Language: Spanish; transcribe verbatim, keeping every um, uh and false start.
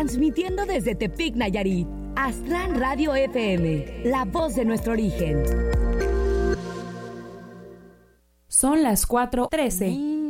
transmitiendo desde Tepic, Nayarit. Aztlán Radio F M, la voz de nuestro origen. Son las cuatro trece.